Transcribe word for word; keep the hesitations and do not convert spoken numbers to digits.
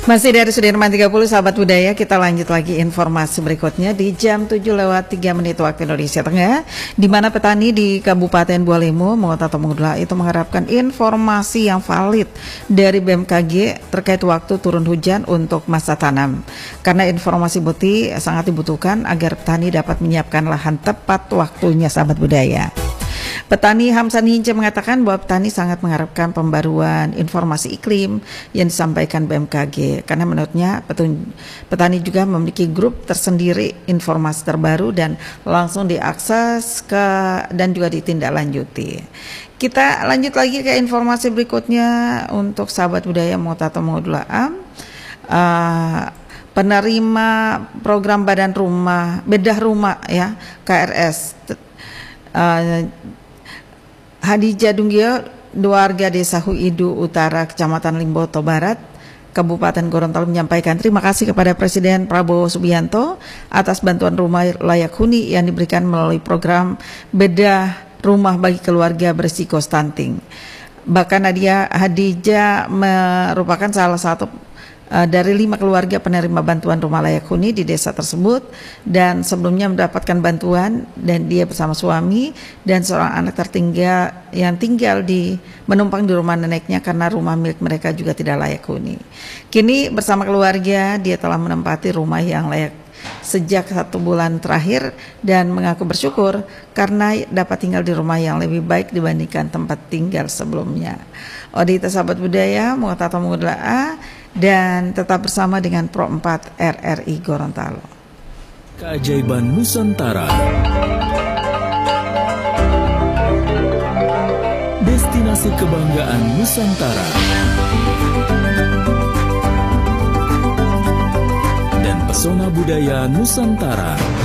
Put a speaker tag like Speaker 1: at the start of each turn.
Speaker 1: Masih dari Sudirman tiga puluh, sahabat budaya, kita lanjut lagi informasi berikutnya di jam tujuh lewat tiga menit waktu Indonesia Tengah, di mana petani di Kabupaten Bualemo, Mota Temangula itu mengharapkan informasi yang valid dari B M K G terkait waktu turun hujan untuk masa tanam. Karena informasi bukti sangat dibutuhkan agar petani dapat menyiapkan lahan tepat waktunya, sahabat budaya. Petani Hamsan Hince mengatakan bahwa petani sangat mengharapkan pembaruan informasi iklim yang disampaikan B M K G, karena menurutnya petani juga memiliki grup tersendiri informasi terbaru dan langsung diakses ke dan juga ditindaklanjuti. Kita lanjut lagi ke informasi berikutnya untuk sahabat budaya Mota Temangula. Uh, penerima program Badan Rumah Bedah Rumah ya K R S uh, Hadijah Dunggio, warga Desa Huidu Utara, Kecamatan Limboto Barat, Kabupaten Gorontalo, menyampaikan terima kasih kepada Presiden Prabowo Subianto atas bantuan rumah layak huni yang diberikan melalui program bedah rumah bagi keluarga berisiko stunting. Bahkan Nadia Hadijah merupakan salah satu Uh, dari lima keluarga penerima bantuan rumah layak huni di desa tersebut, dan sebelumnya mendapatkan bantuan, dan dia bersama suami dan seorang anak tertinggal yang tinggal di menumpang di rumah neneknya karena rumah milik mereka juga tidak layak huni. Kini bersama keluarga dia telah menempati rumah yang layak sejak satu bulan terakhir dan mengaku bersyukur karena dapat tinggal di rumah yang lebih baik dibandingkan tempat tinggal sebelumnya. Odita, sahabat budaya, Mota Temangula A, dan tetap bersama dengan Pro empat R R I Gorontalo.
Speaker 2: Keajaiban Nusantara, destinasi kebanggaan Nusantara, dan pesona budaya Nusantara.